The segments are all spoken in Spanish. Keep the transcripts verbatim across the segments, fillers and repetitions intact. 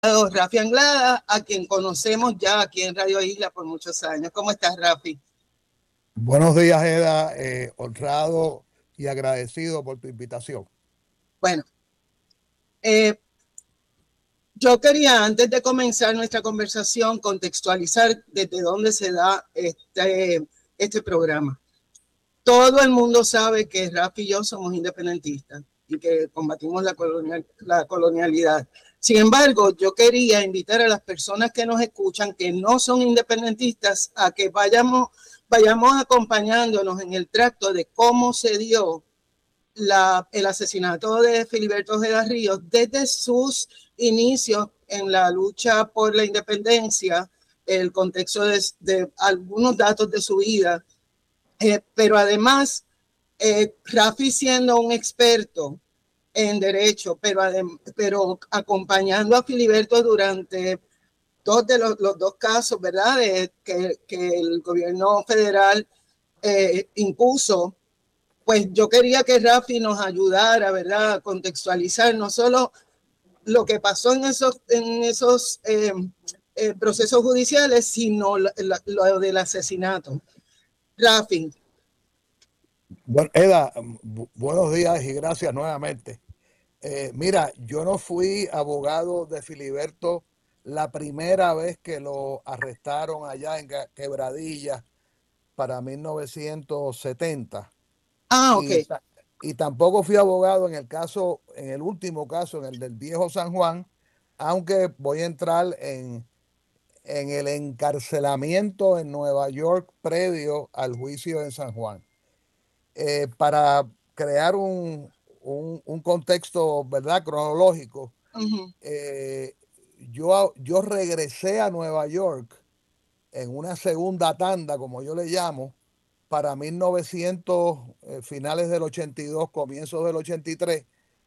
Rafi Anglada, a quien conocemos ya aquí en Radio Isla por muchos años. ¿Cómo estás, Rafi? Buenos días, Eda. Eh, honrado y agradecido por tu invitación. Bueno, eh, yo quería, antes de comenzar nuestra conversación, contextualizar desde dónde se da este, este programa. Todo el mundo sabe que Rafi y yo somos independentistas y que combatimos la, colonial, la colonialidad. Sin embargo, yo quería invitar a las personas que nos escuchan, que no son independentistas, a que vayamos, vayamos acompañándonos en el tracto de cómo se dio la, el asesinato de Filiberto Ojeda Ríos desde sus inicios en la lucha por la independencia, el contexto de, de algunos datos de su vida, eh, pero además, eh, Rafi siendo un experto en derecho, pero, pero acompañando a Filiberto durante dos de los, los dos casos, ¿verdad?, de, que, que el gobierno federal eh, impuso. Pues yo quería que Rafi nos ayudara, ¿verdad?, a contextualizar no solo lo que pasó en esos, en esos eh, eh, procesos judiciales, sino lo, lo del asesinato. Rafi. Bueno, Eda, bu- buenos días y gracias nuevamente. Eh, mira, yo no fui abogado de Filiberto la primera vez que lo arrestaron allá en Ga- Quebradilla para mil novecientos setenta Ah, ok. y, ta- y tampoco fui abogado en el caso, en el último caso, en el del viejo San Juan, aunque voy a entrar en en el encarcelamiento en Nueva York previo al juicio en San Juan. Eh, para crear un, un, un, contexto, ¿verdad?, cronológico, Uh-huh. eh, yo, yo regresé a Nueva York en una segunda tanda, como yo le llamo, para mil novecientos, eh, finales del ochenta y dos, comienzos del ochenta y tres.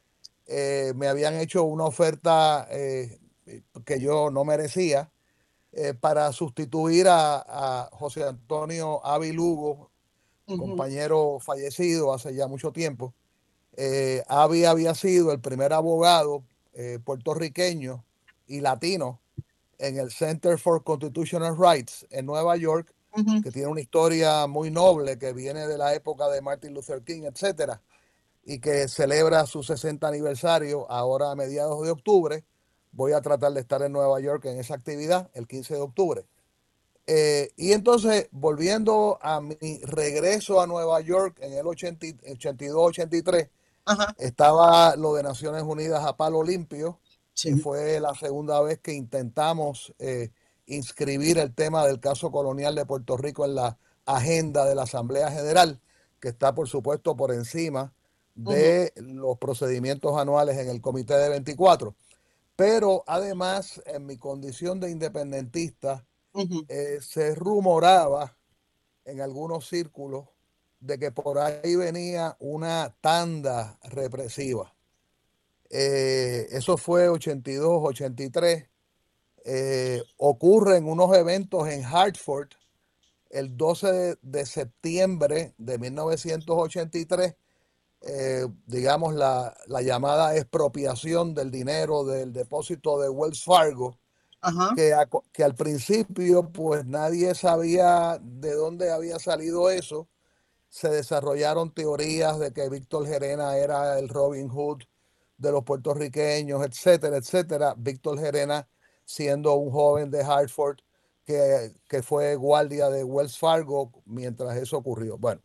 Eh, me habían hecho una oferta eh, que yo no merecía, eh, para sustituir a, a José Antonio Avi Lugo, Uh-huh. compañero fallecido hace ya mucho tiempo. Eh, Avi había sido el primer abogado eh, puertorriqueño y latino en el Center for Constitutional Rights en Nueva York, Uh-huh. que tiene una historia muy noble que viene de la época de Martin Luther King, etcétera, y que celebra su sesenta aniversario ahora a mediados de octubre. Voy a tratar de estar en Nueva York en esa actividad el quince de octubre. Eh, y entonces, volviendo a mi regreso a Nueva York en el ochenta, ochenta y dos ochenta y tres, Ajá. estaba lo de Naciones Unidas a palo limpio, que Sí. fue la segunda vez que intentamos eh, inscribir el tema del caso colonial de Puerto Rico en la agenda de la Asamblea General, que está, por supuesto, por encima Uh-huh. de los procedimientos anuales en el Comité de veinticuatro. Pero además, en mi condición de independentista, Uh-huh. eh, se rumoraba en algunos círculos de que por ahí venía una tanda represiva. Eh, eso fue ochenta y dos, ochenta y tres. Eh, ocurren unos eventos en Hartford el doce de, de septiembre de mil novecientos ochenta y tres, eh, digamos la, la llamada expropiación del dinero del depósito de Wells Fargo, Ajá. que, a, que al principio pues nadie sabía de dónde había salido eso. Se desarrollaron teorías de que Víctor Gerena era el Robin Hood de los puertorriqueños, etcétera, etcétera. Víctor Gerena siendo un joven de Hartford que, que fue guardia de Wells Fargo mientras eso ocurrió. Bueno,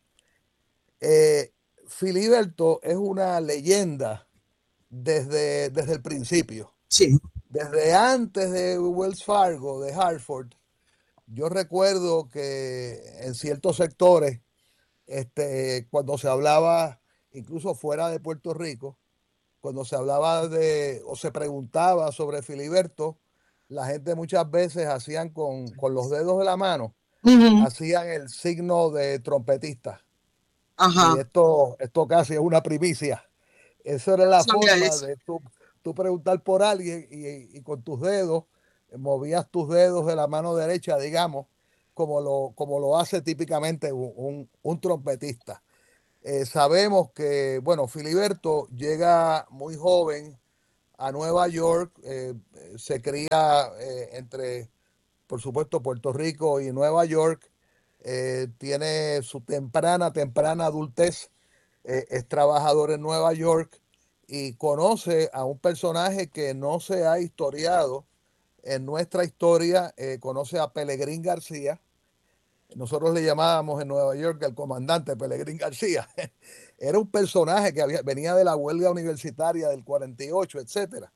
eh, Filiberto es una leyenda desde, desde el principio. Sí. Desde antes de Wells Fargo, de Hartford, yo recuerdo que en ciertos sectores, este, cuando se hablaba, incluso fuera de Puerto Rico, cuando se hablaba de o se preguntaba sobre Filiberto, la gente muchas veces hacían con, con los dedos de la mano, Uh-huh. hacían el signo de trompetista. Y Ajá. esto, esto casi es una primicia. Esa era No la sabía forma eso. de tú, tú preguntar por alguien y, y con tus dedos, eh, movías tus dedos de la mano derecha, digamos, como lo, como lo hace típicamente un, un, un trompetista. Eh, sabemos que, bueno, Filiberto llega muy joven a Nueva York, eh, se cría eh, entre, por supuesto, Puerto Rico y Nueva York. Eh, tiene su temprana, temprana adultez, eh, es trabajador en Nueva York y conoce a un personaje que no se ha historiado en nuestra historia. Eh, conoce a Pelegrín García. Nosotros le llamábamos en Nueva York el comandante Pelegrín García. Era un personaje que había, venía de la huelga universitaria del cuarenta y ocho, etcétera.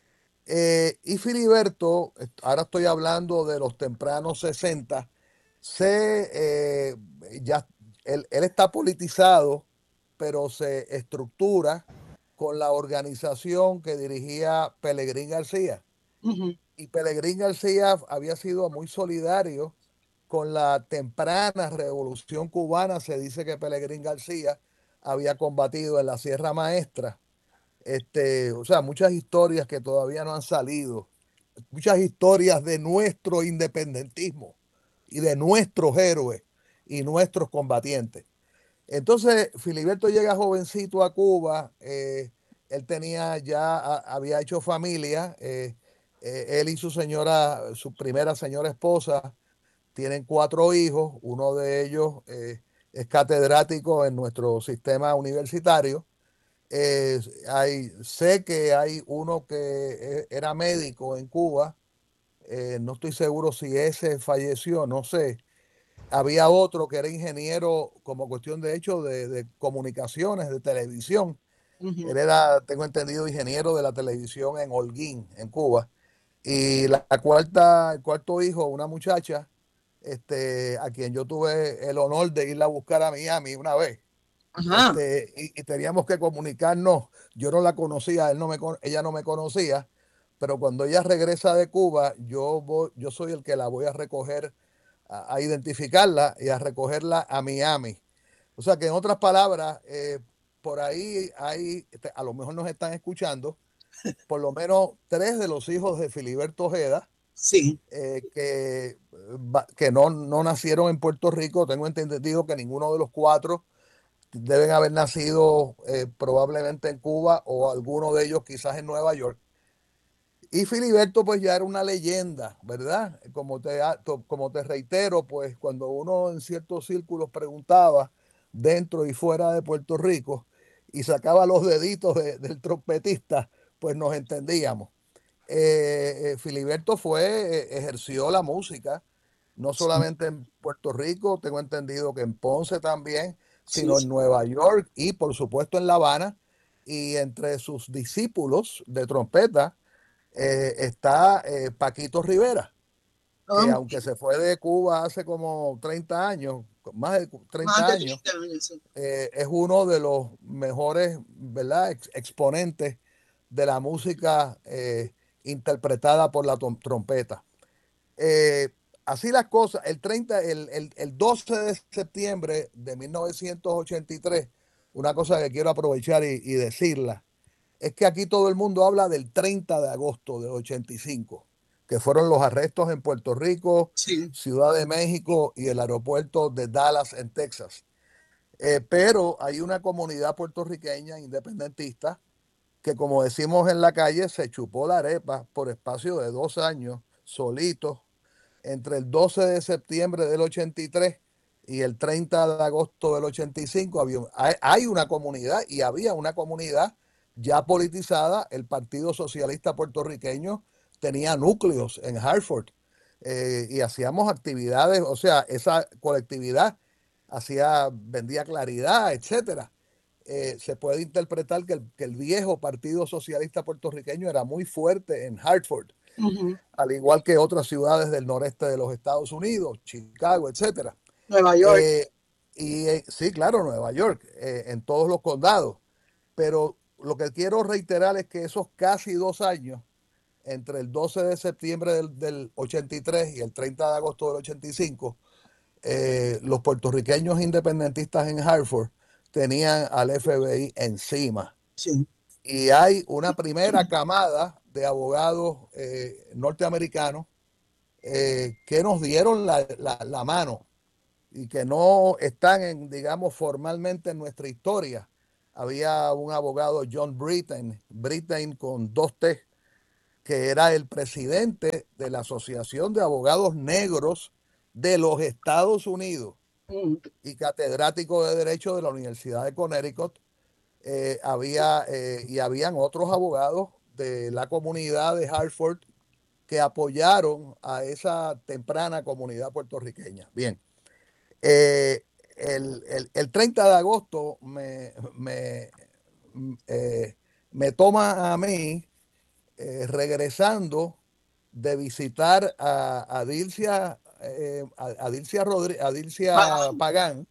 Eh, y Filiberto, ahora estoy hablando de los tempranos sesenta, se, eh, ya, él, él está politizado, pero se estructura con la organización que dirigía Pelegrín García. Ujú. Y Pelegrín García había sido muy solidario con la temprana revolución cubana. Se dice que Pelegrín García había combatido en la Sierra Maestra. Este, o sea, muchas historias que todavía no han salido, muchas historias de nuestro independentismo y de nuestros héroes y nuestros combatientes. Entonces, Filiberto llega jovencito a Cuba. Eh, él tenía ya, a, había hecho familia. Eh, eh, él y su señora, su primera señora esposa, tienen cuatro hijos. Uno de ellos eh, es catedrático en nuestro sistema universitario. Eh, hay, sé que hay uno que eh, era médico en Cuba. Eh, no estoy seguro si ese falleció, no sé. Había otro que era ingeniero, como cuestión de hecho, de, de comunicaciones, de televisión. Ujú. Él era, tengo entendido, ingeniero de la televisión en Holguín, en Cuba. Y la, la cuarta, el cuarto hijo, una muchacha, este, a quien yo tuve el honor de irla a buscar a Miami una vez. Ajá. Este, y, y teníamos que comunicarnos. Yo no la conocía, él no me, ella no me conocía, pero cuando ella regresa de Cuba, yo, voy, yo soy el que la voy a recoger, a, a identificarla y a recogerla a Miami. O sea que en otras palabras, eh, por ahí hay, a lo mejor nos están escuchando, por lo menos tres de los hijos de Filiberto Ojeda, Sí. eh, que, que no, no nacieron en Puerto Rico. Tengo entendido que ninguno de los cuatro deben haber nacido eh, probablemente en Cuba o alguno de ellos quizás en Nueva York. Y Filiberto pues ya era una leyenda, ¿verdad? Como te, como te reitero, pues cuando uno en ciertos círculos preguntaba dentro y fuera de Puerto Rico y sacaba los deditos de, del trompetista, pues nos entendíamos. Eh, eh, Filiberto fue, eh, ejerció la música, no Sí, solamente en Puerto Rico, tengo entendido que en Ponce también, sí, sino en sí. Nueva York y por supuesto en La Habana. Y entre sus discípulos de trompeta eh, está eh, Paquito Rivera, que Oh, aunque se fue de Cuba hace como treinta años, más de más treinta de años, treinta años. Sí. eh, es uno de los mejores, ¿verdad?, Ex exponentes de la música eh, interpretada por la trompeta. Eh, Así las cosas, el, treinta, el, el, el doce de septiembre de mil novecientos ochenta y tres, una cosa que quiero aprovechar y, y decirla, es que aquí todo el mundo habla del treinta de agosto de ochenta y cinco, que fueron los arrestos en Puerto Rico, Sí. Ciudad de México y el aeropuerto de Dallas en Texas. Eh, pero hay una comunidad puertorriqueña independentista que, como decimos en la calle, se chupó la arepa por espacio de dos años, solitos, entre el doce de septiembre del ochenta y tres y el treinta de agosto del ochenta y cinco. Había, hay, hay una comunidad y había una comunidad ya politizada. El Partido Socialista Puertorriqueño tenía núcleos en Hartford, eh, y hacíamos actividades, o sea, esa colectividad hacía, vendía claridad, etcétera. Eh, se puede interpretar que el, que el viejo Partido Socialista Puertorriqueño era muy fuerte en Hartford, Ujú. al igual que otras ciudades del noreste de los Estados Unidos, Chicago, etcétera. Nueva York. Eh, y eh, sí, claro, Nueva York, eh, en todos los condados. Pero lo que quiero reiterar es que esos casi dos años, entre el doce de septiembre del, del ochenta y tres y el treinta de agosto del ochenta y cinco, eh, los puertorriqueños independentistas en Hartford tenían al F B I encima. Sí. Y hay una primera camada de abogados eh, norteamericanos eh, que nos dieron la, la, la, mano y que no están, en, digamos, formalmente en nuestra historia, había un abogado, John Brittain, Brittain con dos T, que era el presidente de la Asociación de Abogados Negros de los Estados Unidos Mm. y catedrático de Derecho de la Universidad de Connecticut. Eh, había, eh, y habían otros abogados de la comunidad de Hartford que apoyaron a esa temprana comunidad puertorriqueña. Bien, eh, el, el, el, treinta de agosto me, me, eh, me toma a mí eh, regresando de visitar a, a Dilcia, eh, a, a Dilcia, Rodri a Dilcia Pagán. Pagán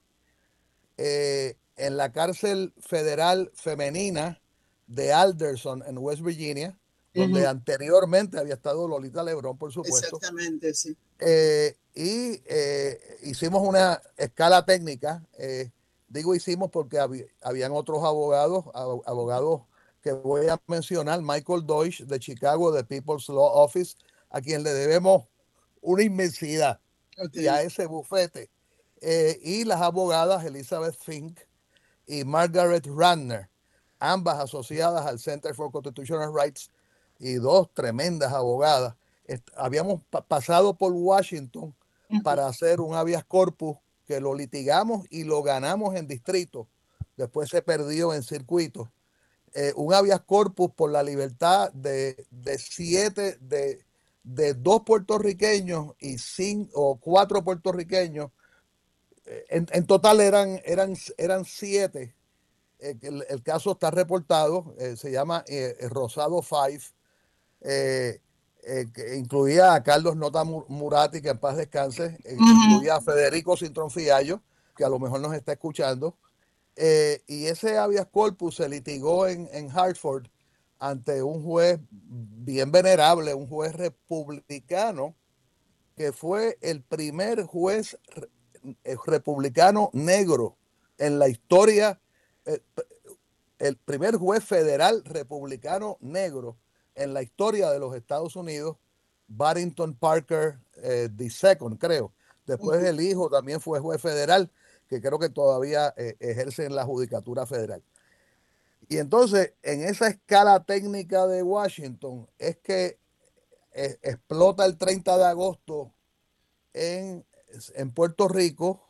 eh, en la cárcel federal femenina de Alderson en West Virginia, donde Uh-huh. anteriormente había estado Lolita Lebrón, por supuesto. Exactamente, sí. Eh, y eh, hicimos una escala técnica. Eh, digo hicimos porque hab habían otros abogados, abogados que voy a mencionar, Michael Deutsch de Chicago, de People's Law Office, a quien le debemos una inmensidad, okay, y a ese bufete. Eh, y las abogadas Elizabeth Fink y Margaret Radner, ambas asociadas al Center for Constitutional Rights y dos tremendas abogadas. Habíamos pa pasado por Washington uh-huh. para hacer un habeas corpus que lo litigamos y lo ganamos en distrito. Después se perdió en circuito. Eh, un habeas corpus por la libertad de, de siete, de, de dos puertorriqueños y cinco o cuatro puertorriqueños. En, en total eran, eran, eran siete. El, el caso está reportado, eh, se llama eh, Rosado Five. Eh, eh, que incluía a Carlos Nota Murati, que en paz descanse, eh, uh-huh. incluía a Federico Cintrón Fiallo, que a lo mejor nos está escuchando, eh, y ese habeas corpus se litigó en, en Hartford ante un juez bien venerable, un juez republicano, que fue el primer juez re, eh, republicano negro en la historia, eh, el primer juez federal republicano negro en la historia de los Estados Unidos, Barrington Parker eh, the second, creo. Después uh-huh. el hijo también fue juez federal, que creo que todavía eh, ejerce en la judicatura federal. Y entonces, en esa escala técnica de Washington, es que eh, explota el treinta de agosto en, en Puerto Rico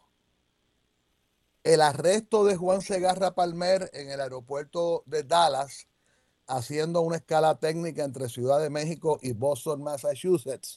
el arresto de Juan Segarra Palmer en el aeropuerto de Dallas, haciendo una escala técnica entre Ciudad de México y Boston, Massachusetts,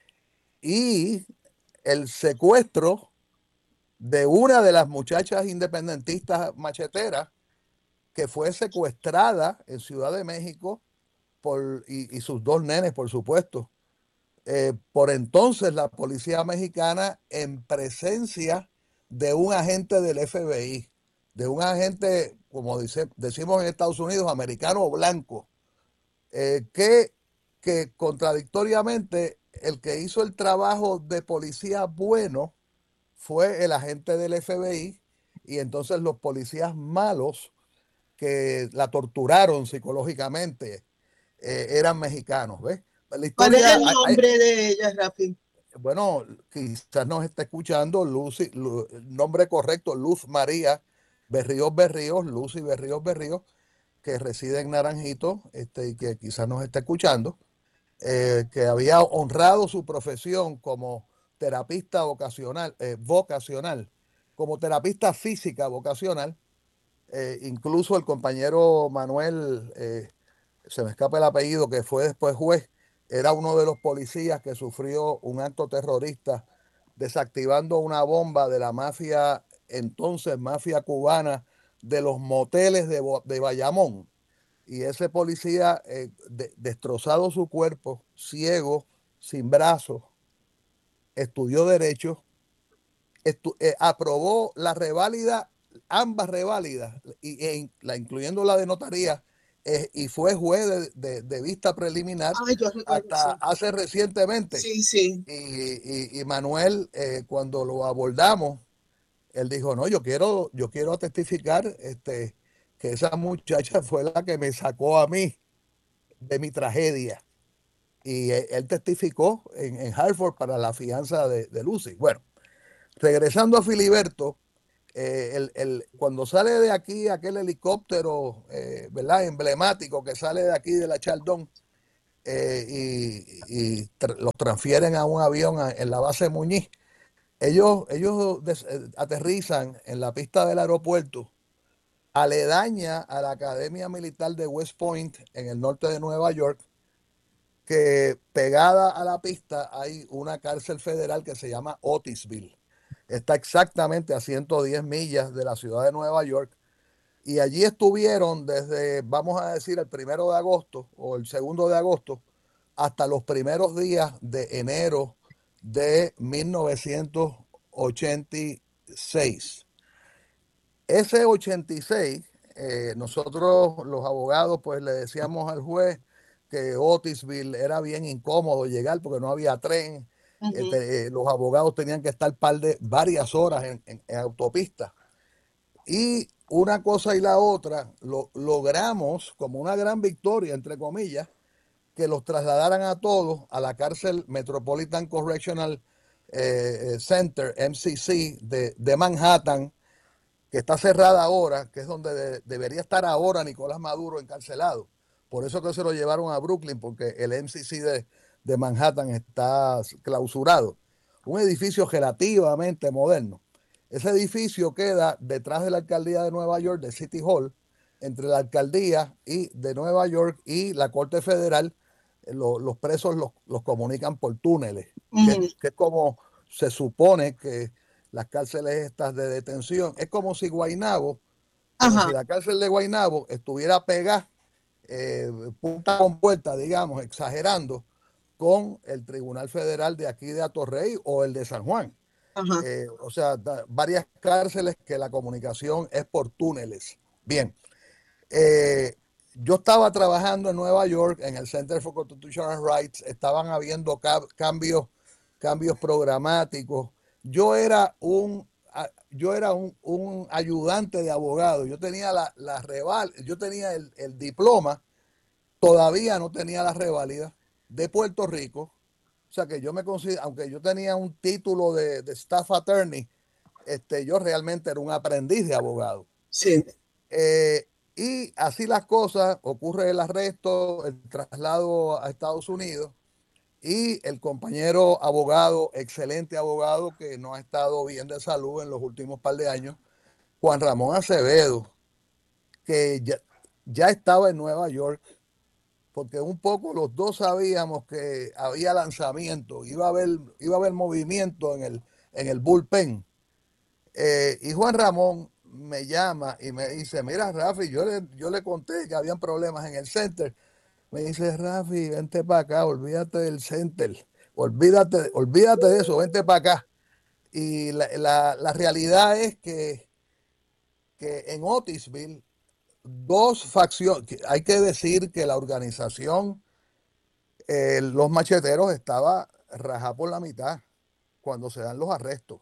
y el secuestro de una de las muchachas independentistas macheteras que fue secuestrada en Ciudad de México por, y, y sus dos nenes, por supuesto, eh, por entonces la policía mexicana en presencia de un agente del F B I, de un agente, como dice, decimos en Estados Unidos, americano o blanco, eh, que, que contradictoriamente el que hizo el trabajo de policía bueno fue el agente del F B I, y entonces los policías malos que la torturaron psicológicamente eh, eran mexicanos, ¿ves? La historia, ¿cuál es el nombre hay, de ella, Rafi? Bueno, quizás nos está escuchando Lucy, Lu, el nombre correcto, Luz María Berríos Berríos, Lucy Berríos Berríos, que reside en Naranjito, este, y que quizás nos está escuchando, eh, que había honrado su profesión como terapista vocacional, eh, vocacional, como terapista física vocacional. Eh, incluso el compañero Manuel, eh, se me escapa el apellido, que fue después juez, era uno de los policías que sufrió un acto terrorista desactivando una bomba de la mafia, entonces mafia cubana, de los moteles de, de Bayamón. Y ese policía, eh, de, destrozado su cuerpo, ciego, sin brazos, estudió Derecho, estu eh, aprobó la reválida, ambas reválidas, y, e, la, incluyendo la de notaría, eh, y fue juez de, de, de vista preliminar. Ay, hasta sí. hace recientemente. Sí, sí. Y, y, y Manuel, eh, cuando lo abordamos, él dijo, no, yo quiero, yo quiero testificar este, que esa muchacha fue la que me sacó a mí de mi tragedia. Y eh, él testificó en, en Hartford para la fianza de, de Lucy. Bueno, regresando a Filiberto, Eh, el, el, cuando sale de aquí aquel helicóptero, eh, ¿verdad? Emblemático que sale de aquí de la Chaldón, eh, y, y tra los transfieren a un avión a, en la base Muñiz. Ellos, ellos des, eh, aterrizan en la pista del aeropuerto aledaña a la Academia Militar de West Point en el norte de Nueva York, que pegada a la pista hay una cárcel federal que se llama Otisville. Está exactamente a ciento diez millas de la ciudad de Nueva York. Y allí estuvieron desde, vamos a decir, el primero de agosto o el segundo de agosto hasta los primeros días de enero de mil novecientos ochenta y seis. Ese ochenta y seis, eh, nosotros los abogados pues le decíamos al juez que Otisville era bien incómodo llegar porque no había tren. Ujú. Este, eh, los abogados tenían que estar par de varias horas en, en, en autopista. Y una cosa y la otra, lo, logramos como una gran victoria, entre comillas, que los trasladaran a todos a la cárcel Metropolitan Correctional eh, Center, M C C, de, de Manhattan, que está cerrada ahora, que es donde de, debería estar ahora Nicolás Maduro encarcelado. Por eso que se lo llevaron a Brooklyn, porque el M C C de, de Manhattan está clausurado. Un edificio relativamente moderno. Ese edificio queda detrás de la alcaldía de Nueva York, de City Hall, entre la alcaldía y de Nueva York y la Corte Federal. Lo, los presos los, los, comunican por túneles, que, Ujú. que es como se supone que las cárceles estas de detención. Es como si Guaynabo, como Ajá, si la cárcel de Guaynabo estuviera pegada, eh, punta con puerta, digamos, exagerando, con el Tribunal Federal de aquí de Atorrey o el de San Juan. ajá. Eh, o sea, da, varias cárceles que la comunicación es por túneles. Bien, eh, yo estaba trabajando en Nueva York en el Center for Constitutional Rights, estaban habiendo cambios, cambios programáticos. Yo era un, yo era un, un ayudante de abogado, yo tenía la, la reval, yo tenía el, el diploma, todavía no tenía la reválida de Puerto Rico. O sea que yo me considero, aunque yo tenía un título de, de staff attorney, este, yo realmente era un aprendiz de abogado. Sí. Eh, y así las cosas, ocurre el arresto, el traslado a Estados Unidos y el compañero abogado, excelente abogado que no ha estado bien de salud en los últimos par de años, Juan Ramón Acevedo, que ya, ya estaba en Nueva York, porque un poco los dos sabíamos que había lanzamiento, iba a haber, iba a haber movimiento en el, en el bullpen. Eh, y Juan Ramón me llama y me dice, mira, Rafi, yo le, yo le conté que habían problemas en el center. Me dice, Rafi, vente para acá, olvídate del center, olvídate, olvídate de eso, vente para acá. Y la, la, la realidad es que, que en Otisville, dos facciones, hay que decir que la organización, eh, los macheteros, estaba rajada por la mitad cuando se dan los arrestos.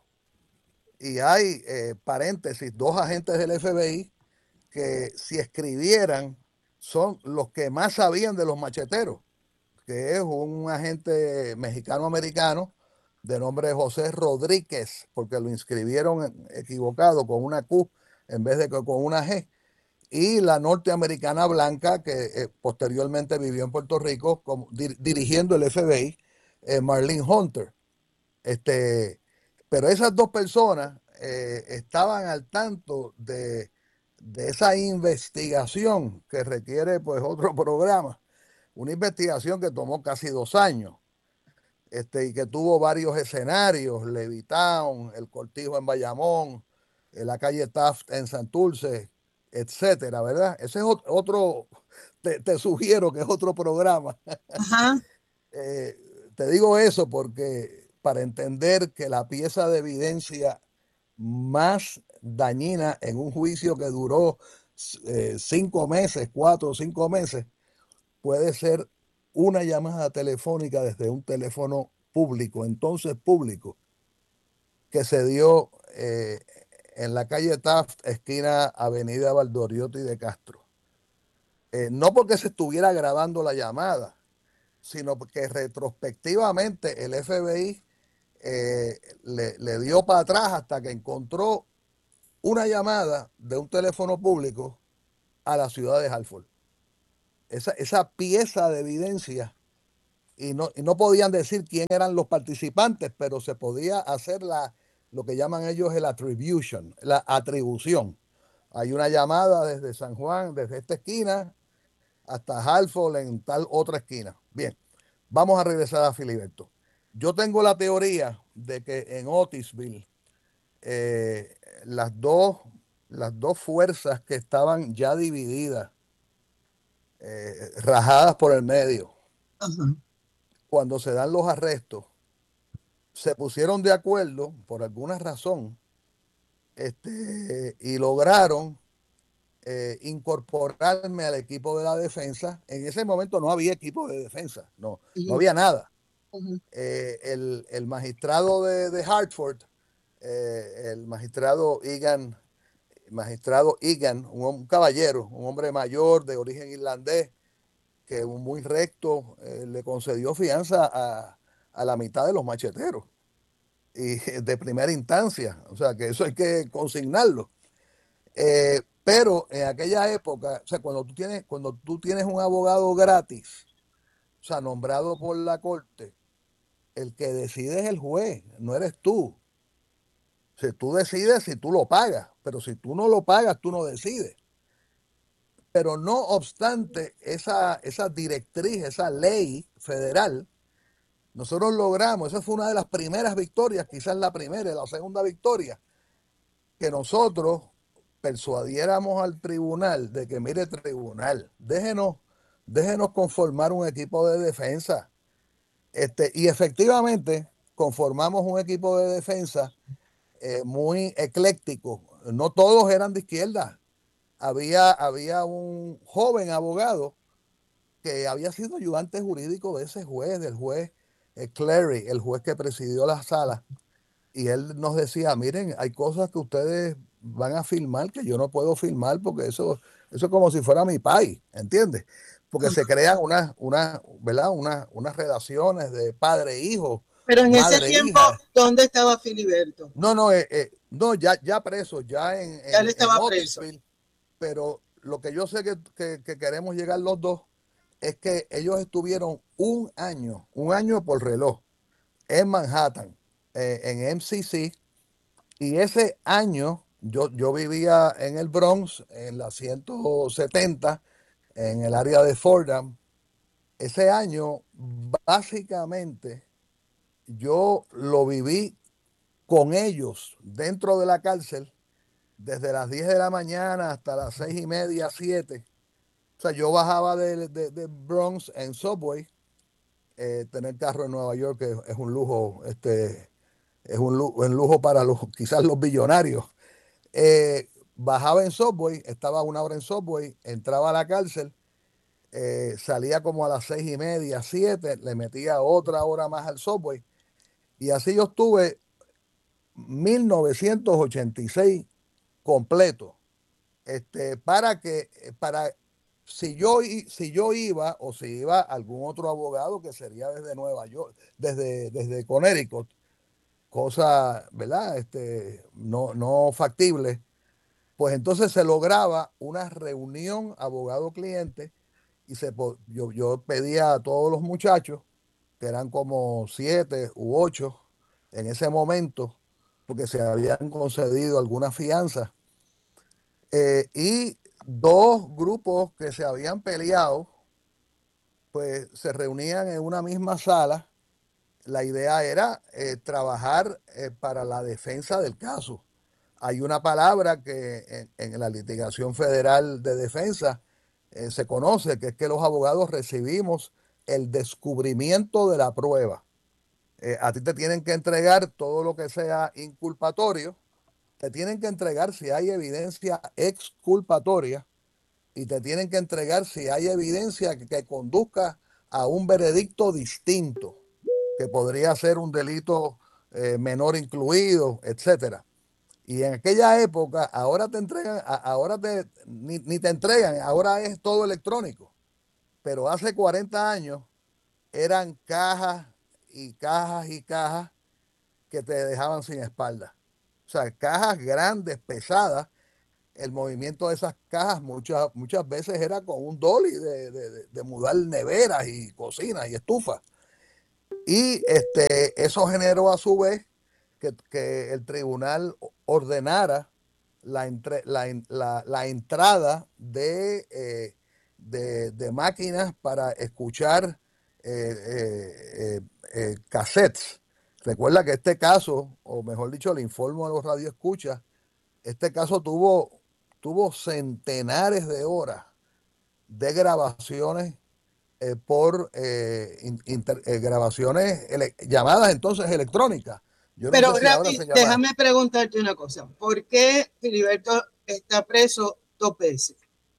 Y hay, eh, paréntesis, dos agentes del F B I que si escribieran son los que más sabían de los macheteros, que es un agente mexicano-americano de nombre José Rodríguez, porque lo inscribieron equivocado con una Q en vez de con una G, y la norteamericana blanca que eh, posteriormente vivió en Puerto Rico como, dir, dirigiendo el F B I, eh, Marlene Hunter. Este, pero esas dos personas eh, estaban al tanto de, de esa investigación que requiere pues otro programa, una investigación que tomó casi dos años, este, y que tuvo varios escenarios, Levitown, el Cortijo en Bayamón, eh, la calle Taft en Santurce, etcétera, ¿verdad? Ese es otro, te, te sugiero que es otro programa. Ajá. Eh, te digo eso porque para entender que la pieza de evidencia más dañina en un juicio que duró eh, cinco meses, cuatro o cinco meses, puede ser una llamada telefónica desde un teléfono público, entonces público, que se dio eh, en la calle Taft, esquina Avenida Valdoriotti de Castro. Eh, no porque se estuviera grabando la llamada, sino que retrospectivamente el F B I eh, le, le dio para atrás hasta que encontró una llamada de un teléfono público a la ciudad de Hartford. Esa, esa pieza de evidencia, y no, y no podían decir quién eran los participantes, pero se podía hacer la, lo que llaman ellos el attribution, la atribución. Hay una llamada desde San Juan, desde esta esquina, hasta Hartford en tal otra esquina. Bien, vamos a regresar a Filiberto. Yo tengo la teoría de que en Otisville eh, las, dos, las dos fuerzas que estaban ya divididas, eh, rajadas por el medio, Ajá. cuando se dan los arrestos, se pusieron de acuerdo por alguna razón, este, y lograron eh, incorporarme al equipo de la defensa. En ese momento no había equipo de defensa, no, no Ujú, había nada. ujú. Eh, el, el, magistrado de, de Hartford, eh, el magistrado Egan, magistrado Egan, un, un, caballero, un hombre mayor de origen irlandés, que muy recto, eh, le concedió fianza a, a la mitad de los macheteros y de primera instancia, o sea que eso hay que consignarlo. Eh, pero en aquella época, o sea, cuando tú tienes, cuando tú tienes un abogado gratis, o sea, nombrado por la corte, el que decide es el juez, no eres tú. Si tú decides si tú lo pagas, pero si tú no lo pagas, tú no decides. Pero no obstante esa, esa directriz, esa ley federal, nosotros logramos, esa fue una de las primeras victorias, quizás la primera y la segunda victoria, que nosotros persuadiéramos al tribunal de que, mire, tribunal, déjenos, déjenos conformar un equipo de defensa. Este, y efectivamente conformamos un equipo de defensa eh, muy ecléctico. No todos eran de izquierda. Había, había un joven abogado que había sido ayudante jurídico de ese juez, del juez eh, Clary, el juez que presidió la sala. Y él nos decía, miren, hay cosas que ustedes van a filmar que yo no puedo filmar porque eso, eso es como si fuera mi país, ¿entiendes? Porque se crean unas, una, ¿verdad? Unas, unas relaciones de padre-hijo, Pero en ese tiempo, madre-hija. ¿dónde estaba Filiberto? No, no, eh, eh, no, ya, ya preso, ya en, Ya él en, en estaba preso. Otisville, pero lo que yo sé que, que, que queremos llegar los dos es que ellos estuvieron un año, un año por reloj, en Manhattan, eh, en M C C, y ese año yo, yo vivía en el Bronx, en la ciento setenta, en el área de Fordham. Ese año, básicamente, yo lo viví con ellos dentro de la cárcel desde las diez de la mañana hasta las seis y media, siete. O sea, yo bajaba de, de, de Bronx en Subway. Eh, tener carro en Nueva York es, es un lujo, este, es un lujo, un lujo para los, quizás los billonarios. Eh, bajaba en Subway, estaba una hora en Subway, entraba a la cárcel, eh, salía como a las seis y media, siete, le metía otra hora más al Subway. Y así yo estuve mil novecientos ochenta y seis completo. Este, para que, para, si yo, si yo iba o si iba algún otro abogado que sería desde Nueva York, desde, desde Connecticut, cosa, ¿verdad? Este, no, no factible, pues entonces se lograba una reunión abogado-cliente y se, yo, yo pedía a todos los muchachos, que eran como siete u ocho en ese momento, porque se habían concedido algunas fianzas, eh, y dos grupos que se habían peleado, pues se reunían en una misma sala. La idea era eh, trabajar eh, para la defensa del caso. Hay una palabra que en, en la litigación federal de defensa eh, se conoce, que es que los abogados recibimos el descubrimiento de la prueba. Eh, a ti te tienen que entregar todo lo que sea inculpatorio, te tienen que entregar si hay evidencia exculpatoria y te tienen que entregar si hay evidencia que, que conduzca a un veredicto distinto, que podría ser un delito eh, menor incluido, etcétera. Y en aquella época, ahora te entregan, ahora te, ni, ni te entregan, ahora es todo electrónico. Pero hace cuarenta años eran cajas y cajas y cajas que te dejaban sin espalda. O sea, cajas grandes, pesadas. El movimiento de esas cajas muchas, muchas veces era con un dolly de, de, de mudar neveras y cocinas y estufas. Y este, eso generó a su vez que, que el tribunal ordenara la, entre, la, la, la entrada de, eh, de, de máquinas para escuchar eh, eh, eh, cassettes. Recuerda que este caso, o mejor dicho, le informo a los radioescuchas, este caso tuvo, tuvo centenares de horas de grabaciones eh, por eh, inter, eh, grabaciones ele, llamadas entonces electrónicas. Yo Pero no sé si Rafi, ahora se llama... déjame preguntarte una cosa. ¿Por qué Filiberto está preso dos veces?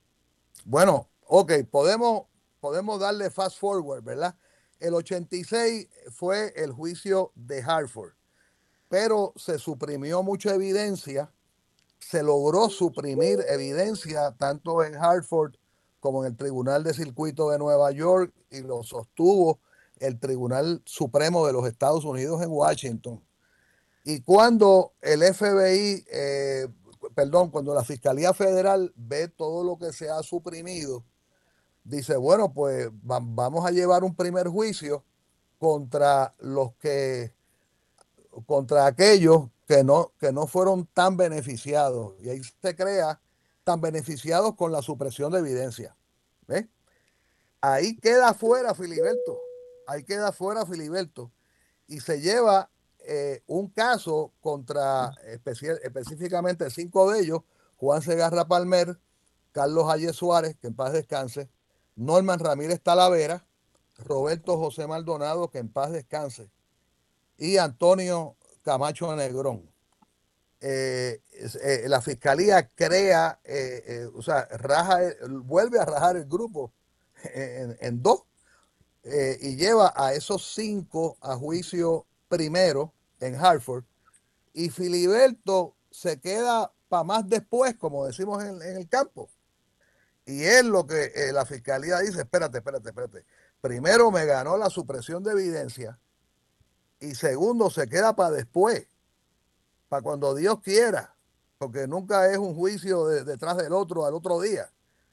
Bueno, ok, podemos, podemos darle fast forward, ¿verdad? El ochenta y seis fue el juicio de Hartford, pero se suprimió mucha evidencia, se logró suprimir evidencia tanto en Hartford como en el Tribunal de Circuito de Nueva York, y lo sostuvo el Tribunal Supremo de los Estados Unidos en Washington. Y cuando el F B I, eh, perdón, cuando la Fiscalía Federal ve todo lo que se ha suprimido, dice, bueno, pues va, vamos a llevar un primer juicio contra los que, contra aquellos que no, que no fueron tan beneficiados. Y ahí se crea tan beneficiados con la supresión de evidencia. ¿Ves? Ahí queda fuera Filiberto. Ahí queda fuera Filiberto. Y se lleva eh, un caso contra especial, específicamente cinco de ellos: Juan Segarra Palmer, Carlos Hayes Suárez, que en paz descanse, Norman Ramírez Talavera, Roberto José Maldonado, que en paz descanse, y Antonio Camacho Negrón. Eh, eh, la fiscalía crea, eh, eh, o sea, raja, vuelve a rajar el grupo en, en dos, eh, y lleva a esos cinco a juicio primero en Hartford, y Filiberto se queda para más después, como decimos en, en el campo. Y es lo que eh, la fiscalía dice: espérate, espérate, espérate. Primero me ganó la supresión de evidencia, y segundo se queda para después, para cuando Dios quiera, porque nunca es un juicio de, detrás del otro al otro día.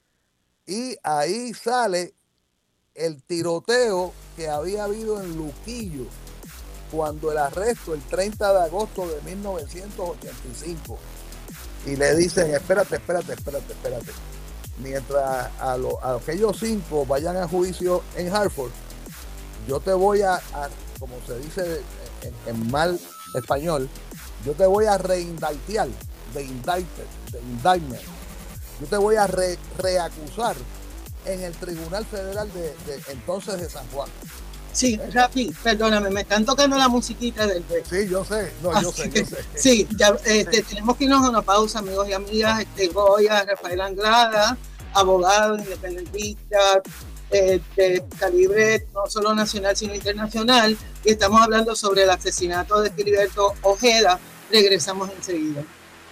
Y ahí sale el tiroteo que había habido en Luquillo cuando el arresto el treinta de agosto de mil novecientos ochenta y cinco. Y le dicen: espérate, espérate, espérate, espérate. Mientras a, lo, a aquellos cinco vayan a juicio en Hartford, yo te voy a, a como se dice en, en mal español, yo te voy a reindictear, de indicted, de indictment. Yo te voy a re, reacusar en el Tribunal Federal de, de entonces de San Juan. Sí, Rafi, perdóname, me están tocando la musiquita del break. Sí, yo sé, no, yo sé, yo sé. Sí, ya este, tenemos que irnos a una pausa, amigos y amigas. Este, Goya, Rafael Anglada, abogado independentista, eh, de calibre no solo nacional, sino internacional, y estamos hablando sobre el asesinato de Filiberto Ojeda. Regresamos enseguida.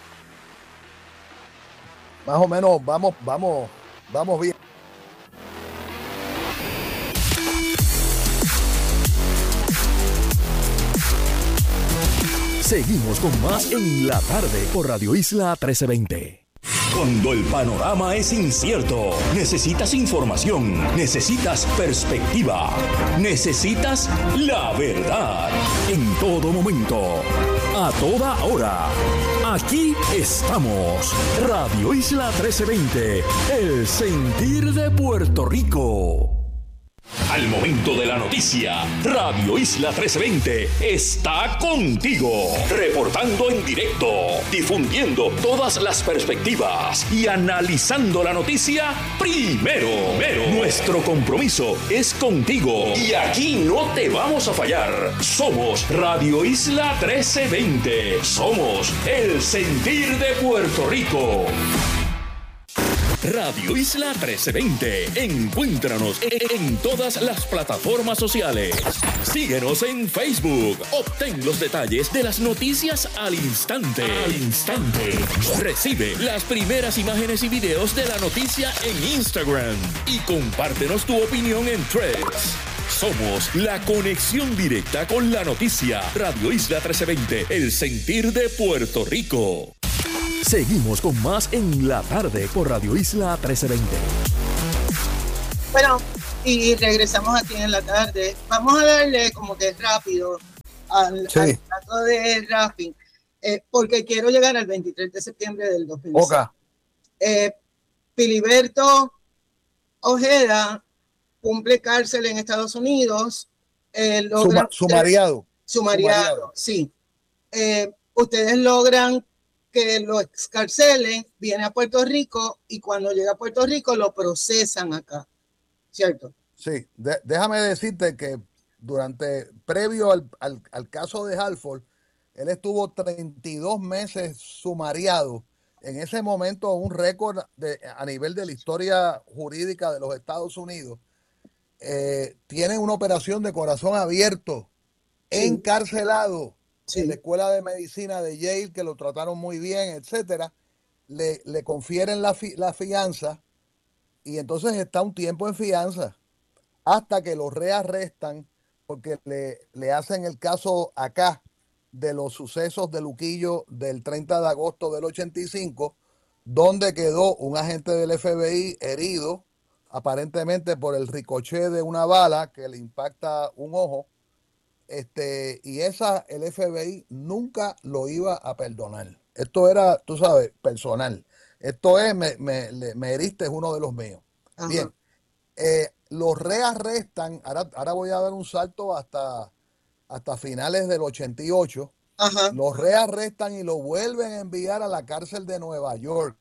Más o menos, vamos, vamos, vamos bien. Seguimos con más en la tarde por Radio Isla trece veinte. Cuando el panorama es incierto, necesitas información, necesitas perspectiva, necesitas la verdad. En todo momento, a toda hora, aquí estamos. Radio Isla trece veinte, el sentir de Puerto Rico. Al momento de la noticia, Radio Isla trece veinte está contigo, reportando en directo, difundiendo todas las perspectivas y analizando la noticia primero. primero. Nuestro compromiso es contigo y aquí no te vamos a fallar. Somos Radio Isla trece veinte. Somos el sentir de Puerto Rico. Radio Isla trece veinte. Encuéntranos en todas las plataformas sociales. Síguenos en Facebook. Obtén los detalles de las noticias al instante. Al instante. Recibe las primeras imágenes y videos de la noticia en Instagram. Y compártenos tu opinión en Threads. Somos la conexión directa con la noticia. Radio Isla trece veinte, el sentir de Puerto Rico. Seguimos con más en la tarde por Radio Isla trece veinte. Bueno, y regresamos aquí en la tarde. Vamos a darle como que rápido al, sí. al dato de Rafi, eh, porque quiero llegar al veintitrés de septiembre del dos mil seis. Okay. Eh, Filiberto Ojeda cumple cárcel en Estados Unidos. Eh, logra, Suma, sumariado. sumariado. Sumariado, sí. Eh, ustedes logran que lo excarcelen, viene a Puerto Rico y cuando llega a Puerto Rico lo procesan acá, ¿cierto? Sí, de, déjame decirte que durante, previo al, al, al caso de Halford, él estuvo treinta y dos meses sumariado. En ese momento, un récord de, a nivel de la historia jurídica de los Estados Unidos. Eh, tiene una operación de corazón abierto, sí. encarcelado sí. en la Escuela de Medicina de Yale, que lo trataron muy bien, etcétera. Le, le confieren la, fi, la fianza y entonces está un tiempo en fianza hasta que lo rearrestan porque le, le hacen el caso acá de los sucesos de Luquillo del treinta de agosto del ochenta y cinco, donde quedó un agente del F B I herido aparentemente por el ricochet de una bala que le impacta un ojo, este, y esa el F B I nunca lo iba a perdonar. Esto era, tú sabes, personal. Esto es, me, me, me heriste, es uno de los míos. Ajá. Bien, eh, los rearrestan, ahora, ahora voy a dar un salto hasta, hasta finales del ochenta y ocho, Ajá. los rearrestan y lo vuelven a enviar a la cárcel de Nueva York,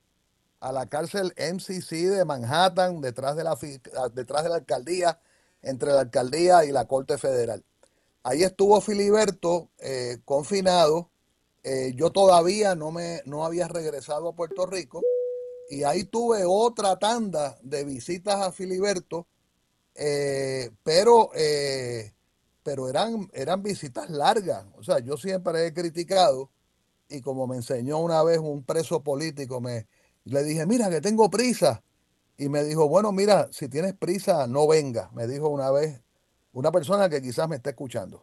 a la cárcel M C C de Manhattan, detrás de la, detrás de la alcaldía, entre la alcaldía y la Corte Federal. Ahí estuvo Filiberto eh, confinado. Eh, yo todavía no, me, no había regresado a Puerto Rico y ahí tuve otra tanda de visitas a Filiberto, eh, pero, eh, pero eran, eran visitas largas. O sea, yo siempre he criticado, y como me enseñó una vez un preso político, me le dije, mira, que tengo prisa. Y me dijo, bueno, mira, si tienes prisa, no venga. Me dijo una vez una persona que quizás me esté escuchando.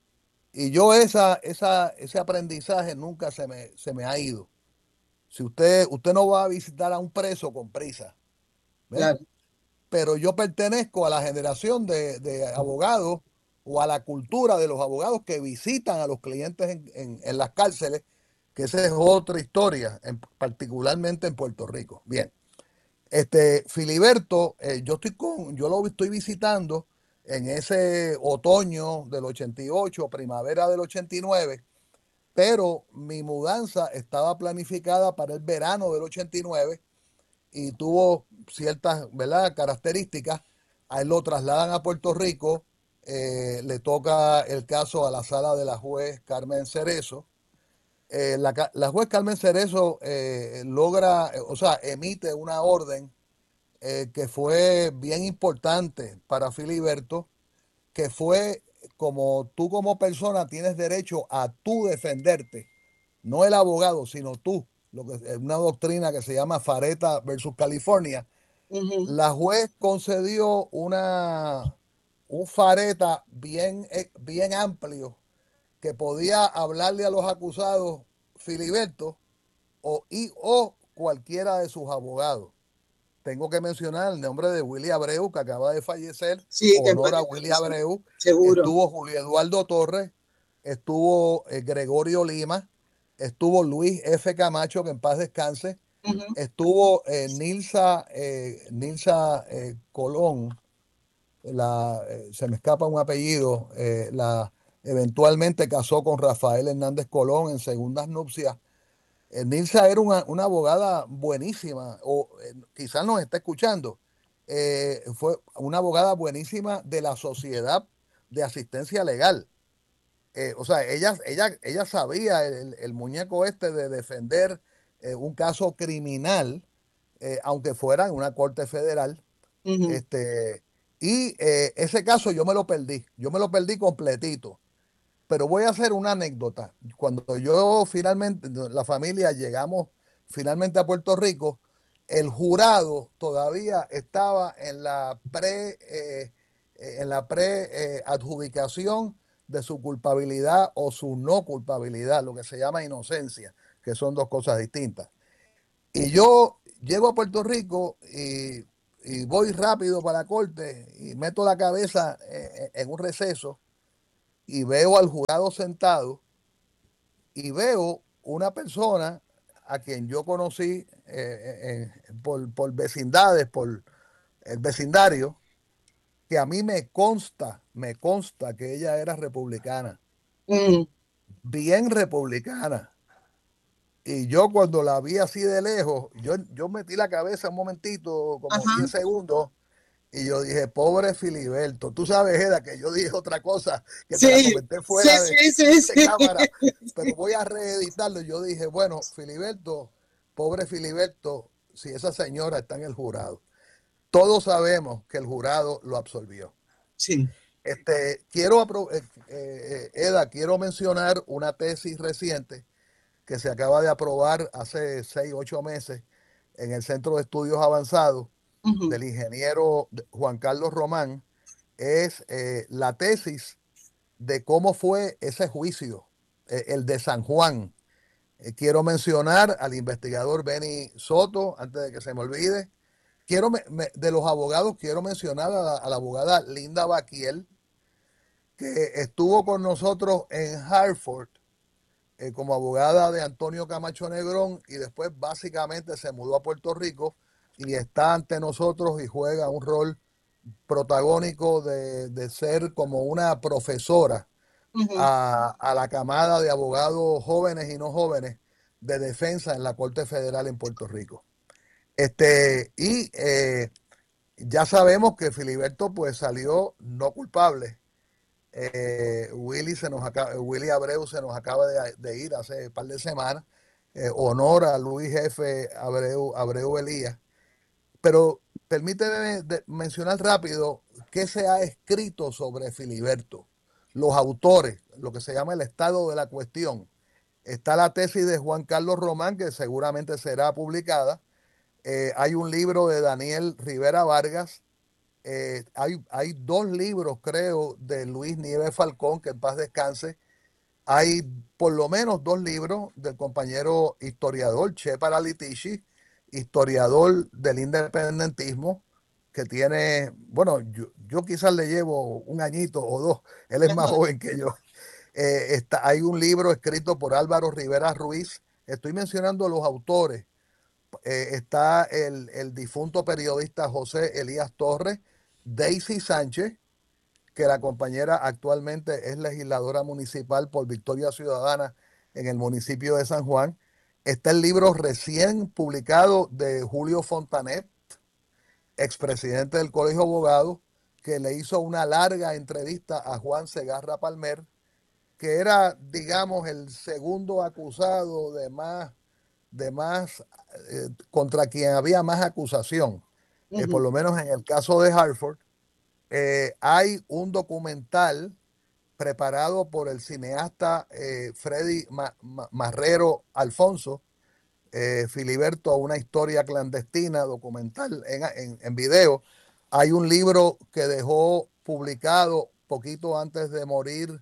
Y yo esa, esa, ese aprendizaje nunca se me, se me ha ido. Si usted, usted no va a visitar a un preso con prisa. Claro. Pero yo pertenezco a la generación de, de abogados o a la cultura de los abogados que visitan a los clientes en, en, en las cárceles, que esa es otra historia, en, particularmente en Puerto Rico. Bien, este Filiberto, eh, yo estoy con, yo lo estoy visitando en ese otoño del ochenta y ocho, primavera del ochenta y nueve, pero mi mudanza estaba planificada para el verano del ochenta y nueve y tuvo ciertas, ¿verdad?, características. A él lo trasladan a Puerto Rico, eh, le toca el caso a la sala de la juez Carmen Cerezo. Eh, la, la juez Carmen Cerezo eh, logra, eh, o sea, emite una orden eh, que fue bien importante para Filiberto, que fue como tú como persona tienes derecho a tú defenderte, no el abogado, sino tú, lo que es una doctrina que se llama Faretta versus California. Uh-huh. La juez concedió una, un Faretta bien, bien amplio, que podía hablarle a los acusados Filiberto o, y, o cualquiera de sus abogados. Tengo que mencionar el nombre de Willy Abreu, que acaba de fallecer. Sí, honor a Willy Abreu. Seguro. Estuvo Julio Eduardo Torres, estuvo eh, Gregorio Lima, estuvo Luis F. Camacho, que en paz descanse, uh-huh. estuvo eh, Nilsa, eh, Nilsa eh, Colón, la, eh, se me escapa un apellido, eh, la eventualmente casó con Rafael Hernández Colón en segundas nupcias. Eh, Nilsa era una, una abogada buenísima, o eh, quizás nos está escuchando. Eh, fue una abogada buenísima de la Sociedad de Asistencia Legal. Eh, o sea, ella, ella, ella sabía el, el muñeco este de defender eh, un caso criminal, eh, aunque fuera en una corte federal. Uh-huh. Este, y eh, ese caso yo me lo perdí, yo me lo perdí completito. Pero voy a hacer una anécdota. Cuando yo finalmente, la familia, llegamos finalmente a Puerto Rico, el jurado todavía estaba en la pre, eh, eh, en la pre-adjudicación eh, de su culpabilidad o su no culpabilidad, lo que se llama inocencia, que son dos cosas distintas. Y yo llego a Puerto Rico y, y voy rápido para la corte y meto la cabeza en, en un receso y veo al jurado sentado y veo una persona a quien yo conocí eh, eh, por, por vecindades, por el vecindario, que a mí me consta, me consta que ella era republicana, mm. bien republicana. Y yo cuando la vi así de lejos, yo, yo metí la cabeza un momentito, como Ajá. diez segundos, y yo dije, pobre Filiberto. Tú sabes, Eda, que yo dije otra cosa que sí, te la comenté fuera sí, de, sí, sí, de sí. cámara, pero voy a reeditarlo. Yo dije, bueno, Filiberto, pobre Filiberto, si esa señora está en el jurado. Todos sabemos que el jurado lo absolvió. Sí. Este, quiero, eh, eh, Eda, quiero mencionar una tesis reciente que se acaba de aprobar hace seis, ocho meses en el Centro de Estudios Avanzados uh-huh. del ingeniero Juan Carlos Román. Es eh, la tesis de cómo fue ese juicio, eh, el de San Juan. Eh, quiero mencionar al investigador Benny Soto, antes de que se me olvide. Quiero me, me, de los abogados, quiero mencionar a la, a la abogada Linda Baquiel, que estuvo con nosotros en Hartford eh, como abogada de Antonio Camacho Negrón y después básicamente se mudó a Puerto Rico y está ante nosotros y juega un rol protagónico de, de ser como una profesora uh-huh. a, a la camada de abogados jóvenes y no jóvenes de defensa en la Corte Federal en Puerto Rico. Este, y eh, ya sabemos que Filiberto pues salió no culpable. Eh, Willy, se nos acaba, Willy Abreu se nos acaba de, de ir hace un par de semanas. Eh, honor a Luis Jefe Abreu, Abreu Elías. Pero permíteme de mencionar rápido qué se ha escrito sobre Filiberto. Los autores, lo que se llama el estado de la cuestión. Está la tesis de Juan Carlos Román, que seguramente será publicada. Eh, hay un libro de Daniel Rivera Vargas. Eh, hay, hay dos libros, creo, de Luis Nieves Falcón, que en paz descanse. Hay por lo menos dos libros del compañero historiador Che Paralitici, historiador del independentismo, que tiene, bueno, yo, yo quizás le llevo un añito o dos, él es más joven que yo. Eh, está, hay un libro escrito por Álvaro Rivera Ruiz. Estoy mencionando los autores. Eh, está el, el difunto periodista José Elías Torres, Daisy Sánchez, que la compañera actualmente es legisladora municipal por Victoria Ciudadana en el municipio de San Juan. Está el libro recién publicado de Julio Fontanet, expresidente del Colegio de Abogados, que le hizo una larga entrevista a Juan Segarra Palmer, que era, digamos, el segundo acusado de más, de más eh, contra quien había más acusación. Uh-huh. Eh, por lo menos en el caso de Hartford, eh, hay un documental preparado por el cineasta eh, Freddy Ma- Ma- Marrero Alfonso, eh, Filiberto, una historia clandestina, documental en, en, en video. Hay un libro que dejó publicado poquito antes de morir,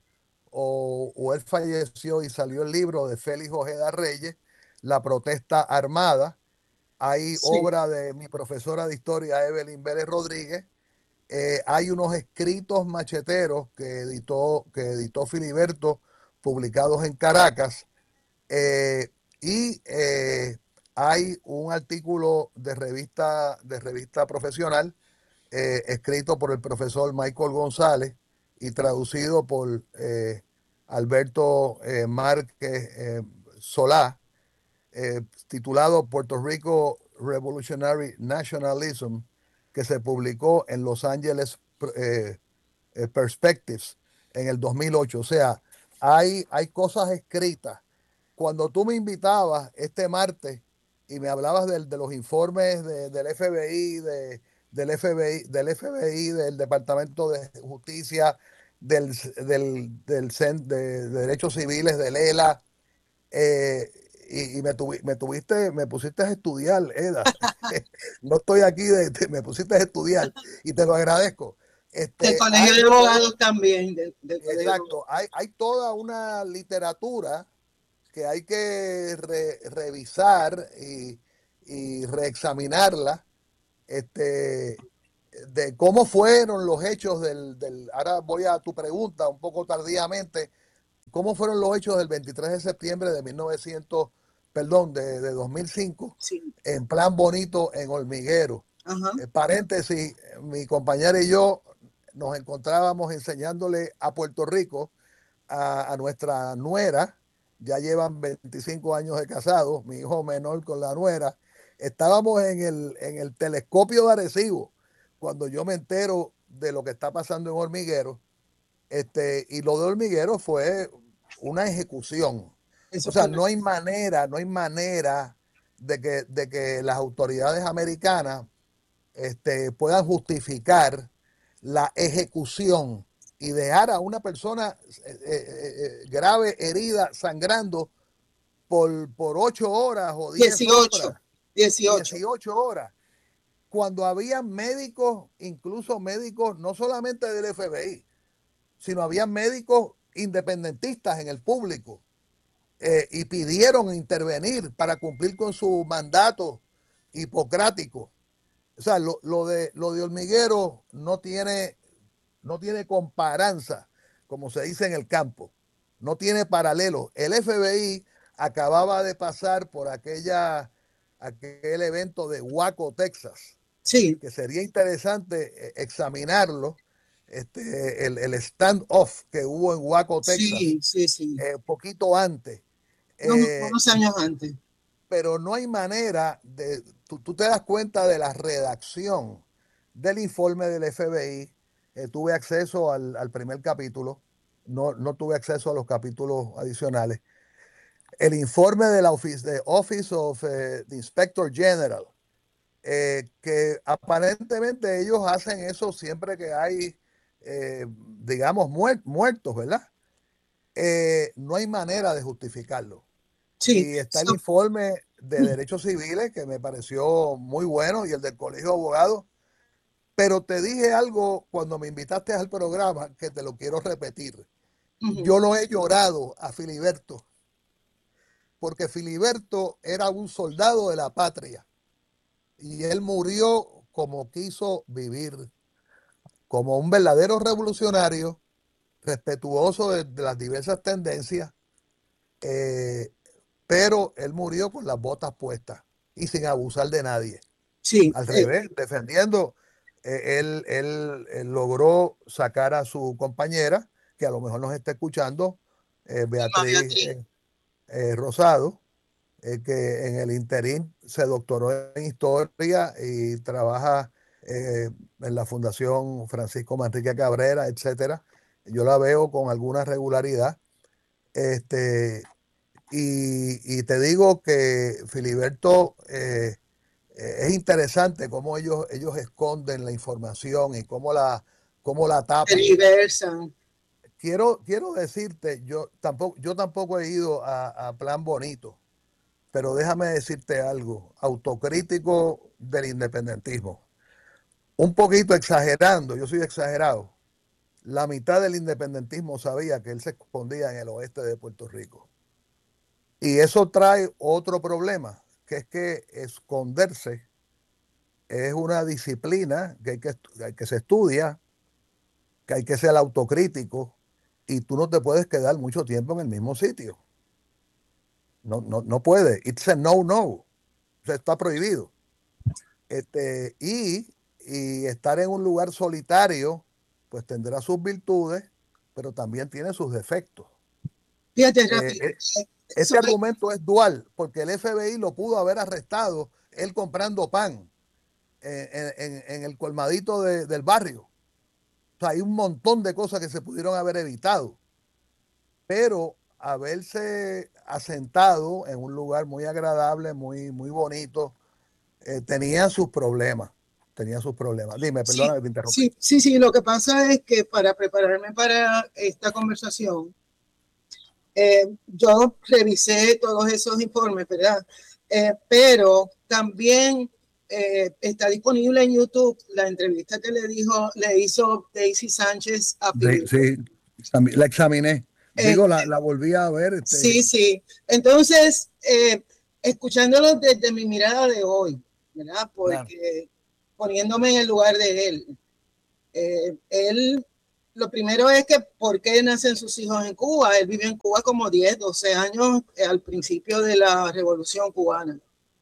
o, o él falleció y salió el libro de Félix Ojeda Reyes, La protesta armada. Hay sí. obra de mi profesora de historia, Evelyn Vélez Rodríguez. Eh, hay unos escritos macheteros que editó, que editó Filiberto, publicados en Caracas. Eh, y eh, hay un artículo de revista, de revista profesional eh, escrito por el profesor Michael González y traducido por eh, Alberto eh, Márquez eh, Solá, eh, titulado Puerto Rico Revolutionary Nationalism, que se publicó en Los Angeles eh, eh, Perspectives en el dos mil ocho. O sea, hay, hay cosas escritas. Cuando tú me invitabas este martes y me hablabas de, de los informes de, del F B I, de, del F B I, del F B I, del Departamento de Justicia, del, del, del Centro de, de Derechos Civiles, del E L A, eh, y, y me, tuvi, me tuviste, me pusiste a estudiar, Eda. No estoy aquí, de, de, me pusiste a estudiar y te lo agradezco. Este, del Colegio hay, de Abogados también. Del, del exacto, hay, hay toda una literatura que hay que re, revisar y, y reexaminarla, este, de cómo fueron los hechos del, del, ahora voy a tu pregunta un poco tardíamente, cómo fueron los hechos del veintitrés de septiembre de mil novecientos, perdón, de, de dos mil cinco, sí. en Plan Bonito, en Hormiguero. Ajá. Eh, paréntesis, mi compañera y yo nos encontrábamos enseñándole a Puerto Rico a, a nuestra nuera, ya llevan veinticinco años de casados, mi hijo menor con la nuera. Estábamos en el, en el telescopio de Arecibo cuando yo me entero de lo que está pasando en Hormiguero. Este, y lo de Hormiguero fue una ejecución. Eso o sea, fue... no hay manera, no hay manera de que, de que las autoridades americanas este, puedan justificar la ejecución y dejar a una persona eh, eh, grave, herida, sangrando por, por ocho horas o diez dieciocho, horas. dieciocho. dieciocho horas. Cuando había médicos, incluso médicos no solamente del F B I, sino había médicos independentistas en el público eh, y pidieron intervenir para cumplir con su mandato hipocrático. O sea, lo, lo, de, lo de Hormiguero no tiene, no tiene comparanza, como se dice en el campo. No tiene paralelo. El F B I acababa de pasar por aquella, aquel evento de Waco, Texas. Sí. Que sería interesante examinarlo. Este, el, el stand-off que hubo en Waco, Texas. Sí, sí, sí. Eh, poquito antes. No, Eh, unos años antes. Pero no hay manera de, tú, tú te das cuenta de la redacción del informe del F B I. Eh, tuve acceso al, al primer capítulo, no, no tuve acceso a los capítulos adicionales. El informe de la Office, de Office of uh, the Inspector General, eh, que aparentemente ellos hacen eso siempre que hay, eh, digamos, muer muertos, ¿verdad? Eh, no hay manera de justificarlo. Sí. Y está el informe de derechos civiles que me pareció muy bueno y el del Colegio de Abogados. Pero te dije algo cuando me invitaste al programa que te lo quiero repetir. Uh-huh. Yo lo he llorado a Filiberto porque Filiberto era un soldado de la patria y él murió como quiso vivir, como un verdadero revolucionario, respetuoso de, de las diversas tendencias. Eh, pero él murió con las botas puestas y sin abusar de nadie. Sí. Al revés, eh, defendiendo, eh, él, él, él logró sacar a su compañera, que a lo mejor nos está escuchando, eh, Beatriz, Beatriz. Eh, eh, Rosado, eh, que en el interín se doctoró en historia y trabaja eh, en la Fundación Francisco Manrique Cabrera, etcétera. Yo la veo con alguna regularidad. Este, Y, y te digo que Filiberto, eh, es interesante cómo ellos, ellos esconden la información y cómo la, cómo la tapan. Diversan. Quiero, quiero decirte, yo tampoco, yo tampoco he ido a, a Plan Bonito, pero déjame decirte algo, autocrítico del independentismo. Un poquito exagerando, yo soy exagerado. La mitad del independentismo sabía que él se escondía en el oeste de Puerto Rico. Y eso trae otro problema, que es que esconderse es una disciplina que, hay que, que se estudia, que hay que ser autocrítico y tú no te puedes quedar mucho tiempo en el mismo sitio. No, no, no puede. It's a no, no. O sea, está prohibido. Este, y, y estar en un lugar solitario, pues tendrá sus virtudes, pero también tiene sus defectos. Fíjate, rápido. Eh, eh, Este argumento es dual, porque el F B I lo pudo haber arrestado él comprando pan en, en, en el colmadito de, del barrio. O sea, hay un montón de cosas que se pudieron haber evitado. Pero haberse asentado en un lugar muy agradable, muy, muy bonito, eh, tenía sus problemas. Tenía sus problemas. Dime, perdona que te interrumpí. Sí, sí, sí, lo que pasa es que para prepararme para esta conversación, Eh, yo revisé todos esos informes, ¿verdad? Eh, pero también eh, está disponible en YouTube la entrevista que le dijo, le hizo Daisy Sánchez a de, sí, la examiné. Digo, eh, la, la volví a ver. Este. Sí, sí. Entonces, eh, escuchándolo desde mi mirada de hoy, ¿verdad? Porque claro, poniéndome en el lugar de él, eh, él, lo primero es que ¿por qué nacen sus hijos en Cuba? Él vivió en Cuba como diez, doce años eh, al principio de la Revolución Cubana.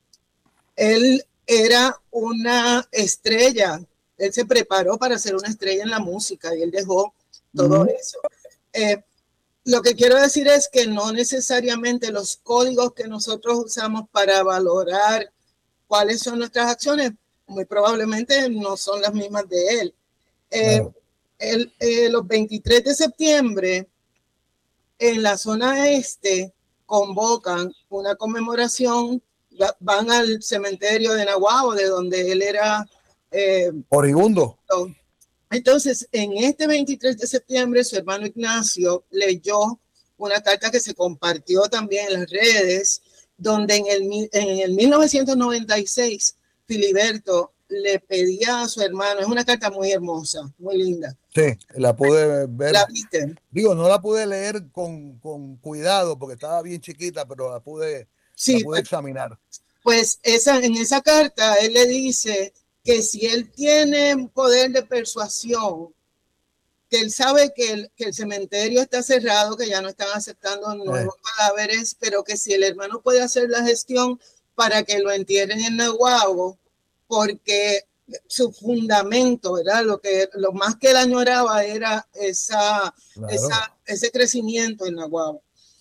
Él era una estrella, él se preparó para ser una estrella en la música y él dejó todo mm. eso. Eh, Lo que quiero decir es que no necesariamente los códigos que nosotros usamos para valorar cuáles son nuestras acciones, muy probablemente no son las mismas de él. Eh, claro. el, eh, los veintitrés de septiembre, en la zona este, convocan una conmemoración, van al cementerio de Naguabo, de donde él era... Eh, oriundo. Entonces, en este veintitrés de septiembre, su hermano Ignacio leyó una carta que se compartió también en las redes, donde en el, en el mil novecientos noventa y seis, Filiberto le pedía a su hermano, es una carta muy hermosa, muy linda. Sí, la pude ver. ¿La viste? Digo, no la pude leer con, con cuidado porque estaba bien chiquita, pero la pude, sí, la pude pues, examinar. Pues esa, en esa carta él le dice que si él tiene poder de persuasión, que él sabe que el, que el cementerio está cerrado, que ya no están aceptando nuevos eh. cadáveres, pero que si el hermano puede hacer la gestión para que lo entierren en Naguabo, porque su fundamento, ¿verdad? Lo, que, lo más que él añoraba era esa, claro. esa, ese crecimiento en Naguabo.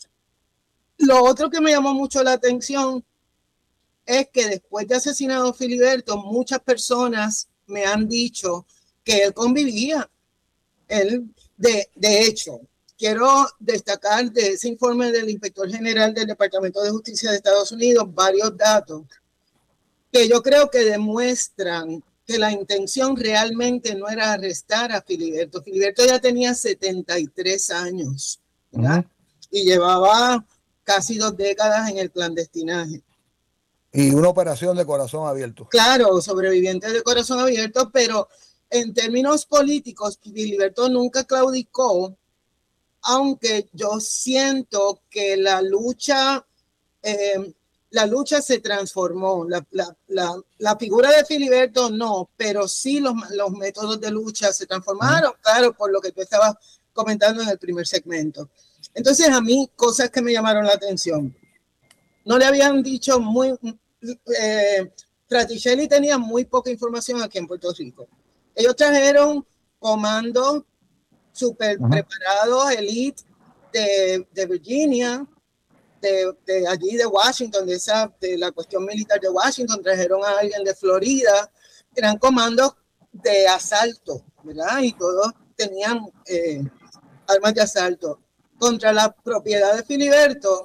Lo otro que me llamó mucho la atención es que después de asesinado Filiberto, muchas personas me han dicho que él convivía. Él, de, de hecho, quiero destacar de ese informe del inspector general del Departamento de Justicia de Estados Unidos varios datos que yo creo que demuestran que la intención realmente no era arrestar a Filiberto. Filiberto ya tenía setenta y tres años, ¿verdad? Uh-huh. Y llevaba casi dos décadas en el clandestinaje. Y una operación de corazón abierto. Claro, sobreviviente de corazón abierto, pero en términos políticos, Filiberto nunca claudicó, aunque yo siento que la lucha, eh, la lucha se transformó. La, la, la, la figura de Filiberto no, pero sí los, los métodos de lucha se transformaron, mm. claro, por lo que tú estabas comentando en el primer segmento. Entonces, a mí, cosas que me llamaron la atención. No le habían dicho muy... Eh, Fraticelli tenía muy poca información aquí en Puerto Rico. Ellos trajeron comandos súper uh-huh. preparados, elite de, de Virginia, de, de allí de Washington, de, esa, de la cuestión militar de Washington, trajeron a alguien de Florida, eran comandos de asalto, ¿verdad? Y todos tenían eh, armas de asalto. Contra la propiedad de Filiberto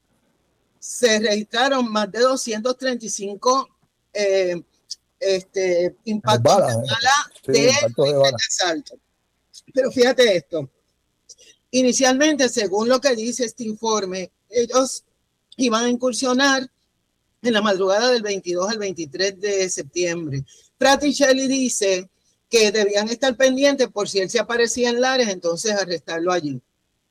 se registraron más de doscientos treinta y cinco eh, este, impactos bala, de bala sí, de, impactos de bala. asalto. Pero fíjate esto. Inicialmente, según lo que dice este informe, ellos iban a incursionar en la madrugada del veintidós al veintitrés de septiembre. Fraticelli dice que debían estar pendientes por si él se aparecía en Lares, entonces arrestarlo allí.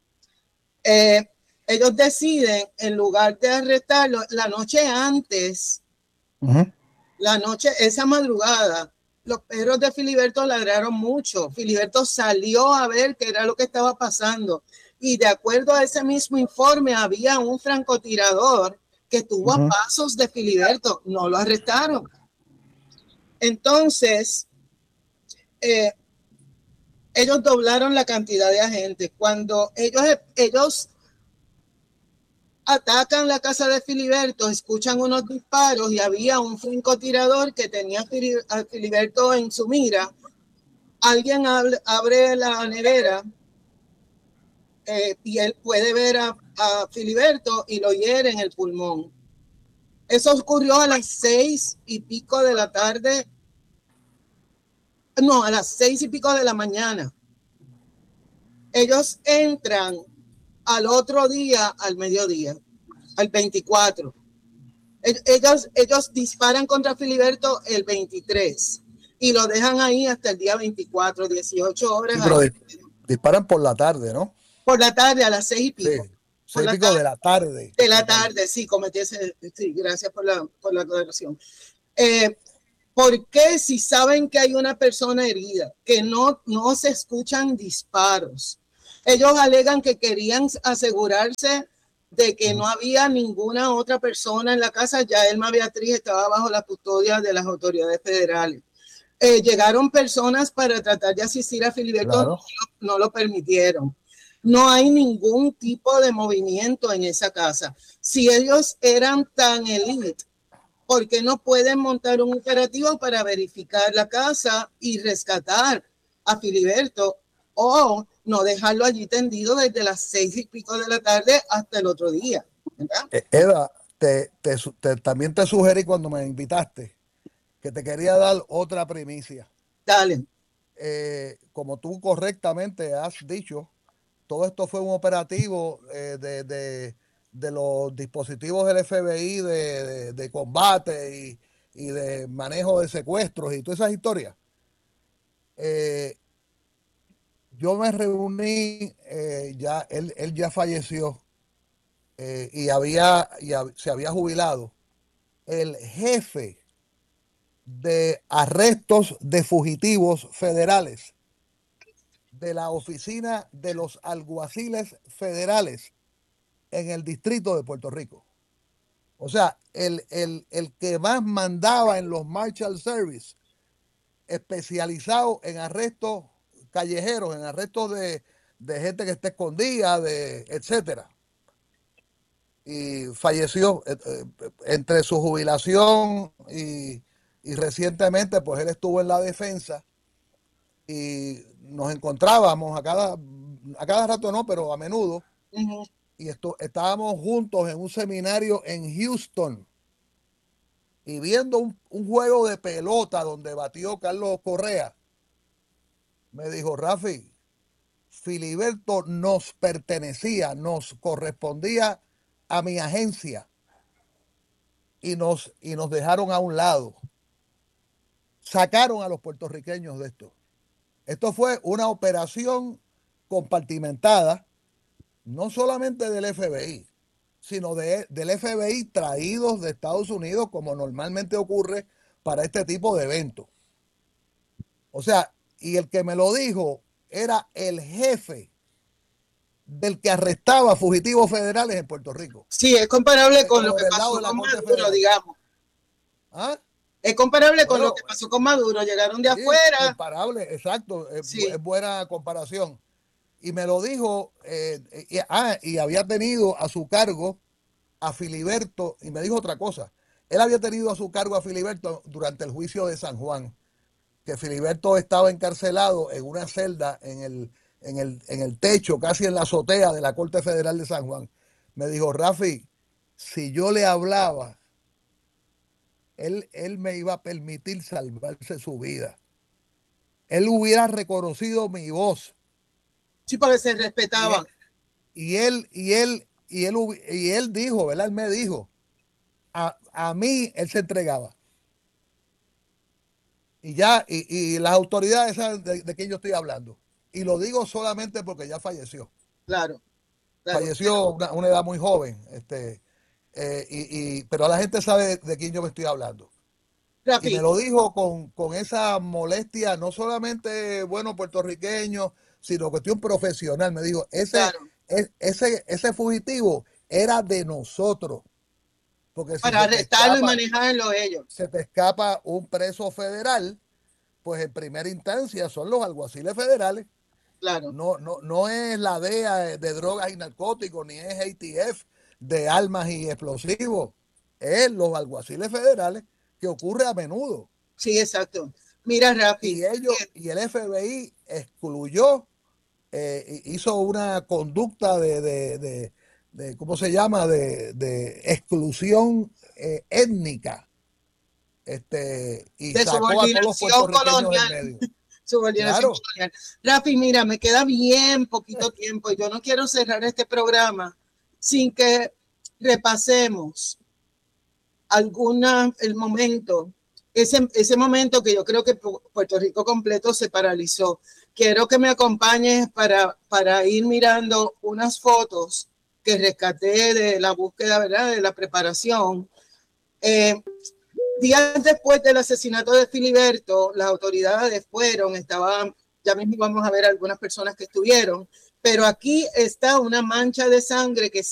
Eh, ellos deciden, en lugar de arrestarlo, la noche antes, uh-huh. la noche, esa madrugada, los perros de Filiberto ladraron mucho. Filiberto salió a ver qué era lo que estaba pasando. Y de acuerdo a ese mismo informe, había un francotirador que estuvo uh-huh. a pasos de Filiberto. No lo arrestaron. Entonces, eh, ellos doblaron la cantidad de agentes. Cuando ellos, ellos atacan la casa de Filiberto, escuchan unos disparos y había un francotirador que tenía a Filiberto en su mira. Alguien abre, abre la nevera eh, y él puede ver a, a Filiberto y lo hiere en el pulmón. Eso ocurrió a las seis y pico de la tarde. No, a las seis y pico de la mañana. Ellos entran al otro día, al mediodía, al veinticuatro. Ellos, ellos disparan contra Filiberto el veintitrés y lo dejan ahí hasta el día veinticuatro, dieciocho horas. Sí, pero disparan por la tarde, ¿no? Por la tarde, a las seis y pico. Sí, seis y pico de la tarde. De la tarde, sí, cometí ese, sí, gracias por la, por la aclaración. Eh, ¿Por qué si saben que hay una persona herida, que no, no se escuchan disparos? Ellos alegan que querían asegurarse de que no había ninguna otra persona en la casa. Ya Elma Beatriz estaba bajo la custodia de las autoridades federales. Eh, llegaron personas para tratar de asistir a Filiberto, claro. no, no lo permitieron. No hay ningún tipo de movimiento en esa casa. Si ellos eran tan elite, ¿por qué no pueden montar un operativo para verificar la casa y rescatar a Filiberto o no dejarlo allí tendido desde las seis y pico de la tarde hasta el otro día? ¿Verdad? Eva, te, te, te, también te sugerí cuando me invitaste que te quería dar otra primicia. Dale. Eh, como tú correctamente has dicho, todo esto fue un operativo eh, de, de, de los dispositivos del F B I de, de, de combate y, y de manejo de secuestros y todas esas historias. Eh, yo me reuní, eh, ya él, él ya falleció eh, y, había, y hab, se había jubilado el jefe de arrestos de fugitivos federales de la oficina de los alguaciles federales en el distrito de Puerto Rico. O sea, el, el, el que más mandaba en los Marshal Service, especializado en arrestos callejeros, en arrestos de, de gente que está escondida, de etcétera. Y falleció eh, eh, entre su jubilación y, y recientemente, pues él estuvo en la defensa y nos encontrábamos a cada, a cada rato no, pero a menudo. Uh-huh. Y esto, estábamos juntos en un seminario en Houston y viendo un, un juego de pelota donde batió Carlos Correa. Me dijo, Rafi, Filiberto nos pertenecía, nos correspondía a mi agencia y nos, y nos dejaron a un lado. Sacaron a los puertorriqueños de esto. Esto fue una operación compartimentada, no solamente del F B I, sino de, del F B I traídos de Estados Unidos, como normalmente ocurre para este tipo de eventos. O sea, y el que me lo dijo era el jefe del que arrestaba fugitivos federales en Puerto Rico. Sí, es comparable con lo que pasó con Maduro, digamos. ¿Ah? Es comparable con bueno, lo que pasó con Maduro. Llegaron de sí, afuera. Comparable, exacto. Es, sí. es buena comparación. Y me lo dijo, eh, y, ah, y había tenido a su cargo a Filiberto, y me dijo otra cosa. Él había tenido a su cargo a Filiberto durante el juicio de San Juan, que Filiberto estaba encarcelado en una celda en el, en el, en el techo, casi en la azotea de la Corte Federal de San Juan. Me dijo, Rafi, si yo le hablaba, Él, él me iba a permitir salvarse su vida. Él hubiera reconocido mi voz. Sí, porque se respetaba. Y él, y él, y él, y él, y él dijo, ¿verdad? Él me dijo, a, a mí él se entregaba. Y ya, y, y las autoridades saben de, de quién yo estoy hablando. Y lo digo solamente porque ya falleció. Claro. claro falleció a una, una edad muy joven. Este, Eh, y, y, pero la gente sabe de, de quién yo me estoy hablando. Rafi. Y me lo dijo con, con esa molestia, no solamente bueno puertorriqueño, sino cuestión profesional. Me dijo, ese, claro. es, ese, ese fugitivo era de nosotros. Porque si para arrestarlo escapa, y manejarlo ellos. Se te escapa un preso federal, pues en primera instancia son los alguaciles federales. Claro. No, no, no es la D E A de drogas y narcóticos, ni es A T F de armas y explosivos, es los alguaciles federales, que ocurre a menudo. Sí, exacto. Mira, Rafi. Y ellos, y el F B I excluyó, eh, hizo una conducta de, de, de, de ¿cómo se llama? De, de exclusión eh, étnica. Este, y de sacó a todos los puertorriqueños del medio. Subordinación claro. colonial. Rafi, mira, me queda bien poquito tiempo y yo no quiero cerrar este programa sin que repasemos alguna, el momento, ese, ese momento que yo creo que Puerto Rico completo se paralizó. Quiero que me acompañes para, para ir mirando unas fotos que rescaté de la búsqueda, ¿verdad?, de la preparación. Eh, días después del asesinato de Filiberto, las autoridades fueron, estaban, ya mismo vamos a ver algunas personas que estuvieron, pero aquí está una mancha de sangre que